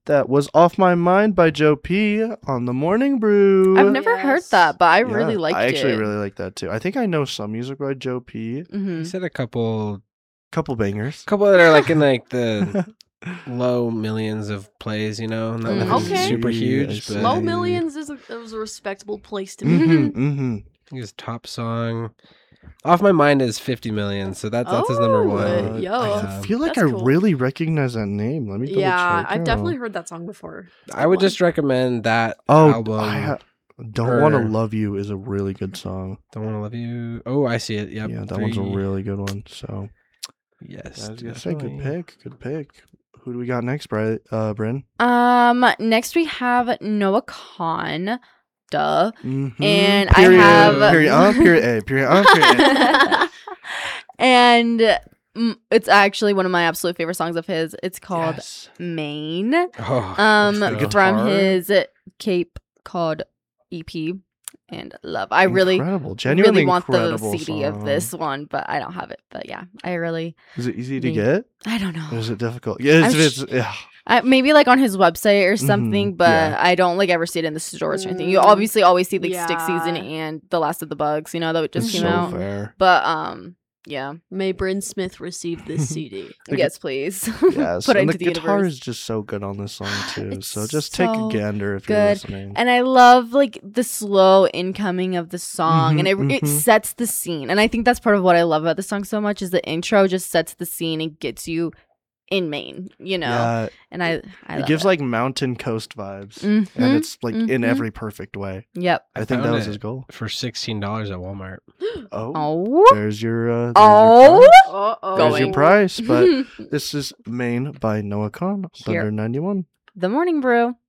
That was Off My Mind by Joe P on the Morning Brew. I've never heard that, but I really liked it. I actually really like that too. I think I know some music by Joe P. He said a couple bangers. Couple that are like in like the low millions of plays, not nothing Okay. super huge. But Low millions is a respectable place to be. Mm-hmm. His top song, Off My Mind, is 50 million, so that's his number one. I feel like that's I cool. really recognize that name. Let me double check. I've definitely heard that song before. I would just recommend that album. Don't Want to Love You is a really good song. Don't Want to Love You. Oh, I see it. Yep. Yeah, that one's a really good one. So, yes, I was gonna say, good pick. Who do we got next, Bryn? Next we have Noah Kahan. Duh. Mm-hmm. And period, I have period A. And it's actually one of my absolute favorite songs of his. It's called Maine. From his Cape Cod EP. And Love. I really want the CD song. of this one, but I don't have it. But yeah, I really. Is it easy to get? I don't know. Or is it difficult? Yeah, maybe like on his website or something, but I don't like ever see it in the stores or anything. You obviously always see like Stick Season and The Last of the Bugs, that just came out. Fair. But yeah. May Bryn Smith receive this CD? Yes, please. Yes. Put it and into the guitar is just so good on this song too. So just take a gander if you're listening. And I love like the slow incoming of the song, and it sets the scene. And I think that's part of what I love about the song so much is the intro just sets the scene and gets you in Maine, Yeah. And I it gives like mountain coast vibes, and it's like in every perfect way. Yep. I think that was his goal. For $16 at Walmart. There's your there's your price. But this is Maine by Noah Kahan, Thunder 91. The Morning Brew.